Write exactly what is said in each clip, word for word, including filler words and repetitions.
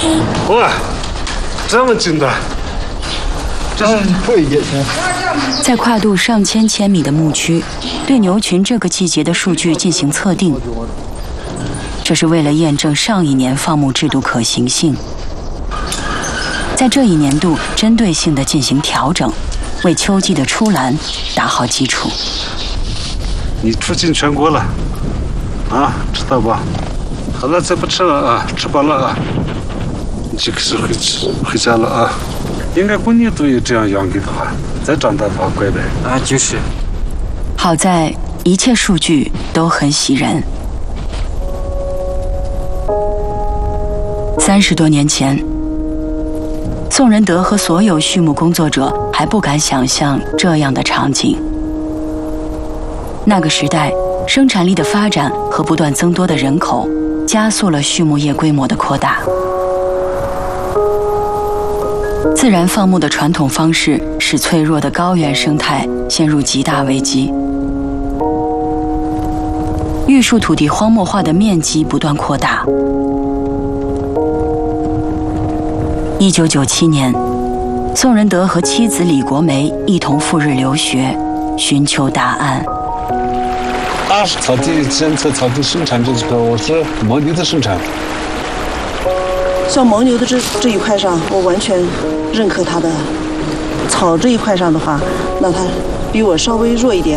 哇，这么近的，这是可以。 在跨度上千千米的牧区，对牛群这个季节的数据进行测定，这是为了验证上一年放牧制度可行性。在这一年度针对性地进行调整，为秋季的出栏打好基础。 你出尽全国了，啊，知道吧？好了，再不吃了啊，吃饱了啊，你就开始回去回家了啊。应该过年都有这样养给他，再长大他乖的啊，就是。 好在一切数据都很喜人。三十多年前，宋仁德和所有畜牧工作者还不敢想象这样的场景。那个时代，生产力的发展和不断增多的人口，加速了畜牧业规模的扩大。自然放牧的传统方式使脆弱的高原生态陷入极大危机。玉树土地荒漠化的面积不断扩大。一九九七年，宋仁德和妻子李国梅一同赴日留学，寻求答案。 他是草地监测草地生产这个，我是牦牛的生产。 像牦牛的这这一块上，我完全认可他的。草这一块上的话，那他比我稍微弱一点。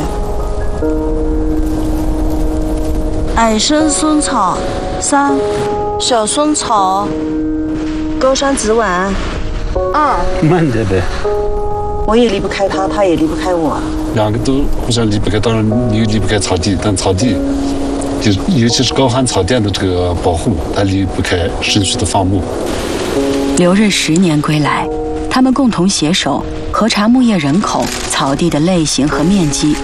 矮生松草三，小松草，高山紫菀二。 慢点呗。 我也离不开他，他也离不开我。 两个都互相离不开，当然牛离不开草地，但草地。就尤其是高寒草甸的这个保护，它离不开持续的放牧。 留日十年归来，他们共同携手核查牧业人口、草地的类型和面积，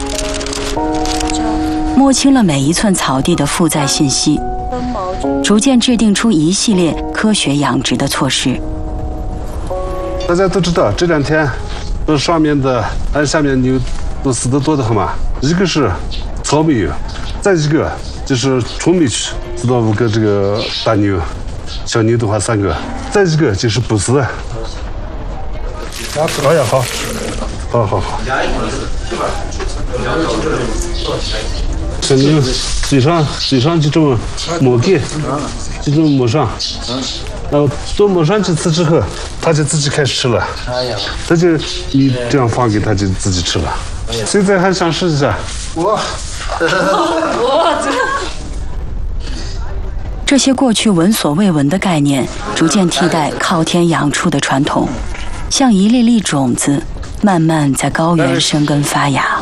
摸清了每一寸草地的负载信息，逐渐制定出一系列科学养殖的措施。 大家都知道，这两天，这上面的还下面牛都死得多得很嘛。一个是草没有，再一个。就是崇美区四到五个这个大牛，小牛的话三个，再一个就是捕食的。哎呀，好，好好好。小牛嘴上嘴上就这么抹盖，就这么抹上，然后多抹上几次之后，它就自己开始吃了。它就你这样放给它就自己吃了。现在还想试一下？我。 这些过去闻所未闻的概念，逐渐替代靠天养出的传统，像一粒粒种子，慢慢在高原生根发芽。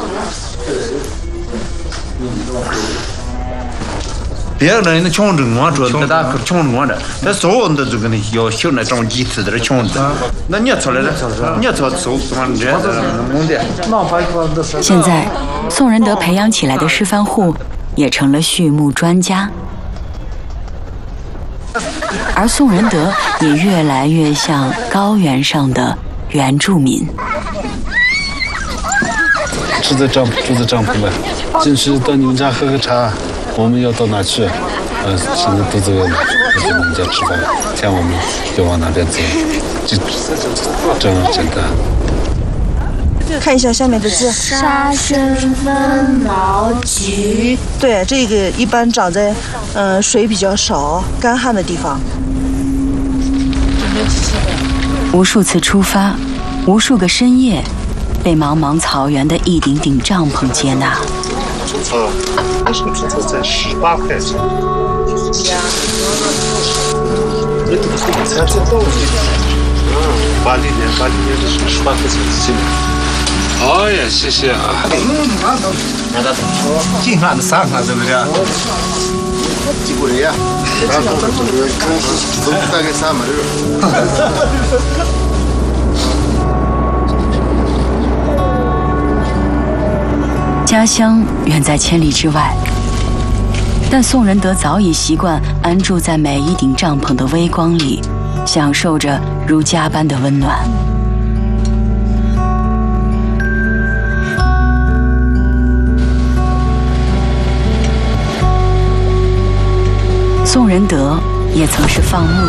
别人的强征啊，主要在打强征的，但所有的这个呢，要修那种几次的强征，那你出来了，你出手往这弄的。 现在，宋仁德培养起来的示范户也成了畜牧专家，而宋仁德也越来越像高原上的原住民。 住在帐住在帐篷了，进去到你们家喝喝茶。我们要到哪去？呃，现在都这个要在你们家吃饭，看我们要往哪边走，就这样简单。 看一下下面的字。 沙参分毛菊。 对，这个一般长在呃水比较少、干旱的地方。 无数次出发，无数个深夜，被茫茫草原的一顶顶帐篷接纳。 出草，为什么出草才十八块钱？那个出草才多少钱？嗯，八零年，八零年的是十八块钱一斤。哎呀，谢谢啊！ 金汉的三汉是不是？ 几个人呀？然后这个都大概三百六。 家乡远在千里之外，但宋仁德早已习惯安住在每一顶帐篷的微光里，享受着如家般的温暖。宋仁德也曾是放牧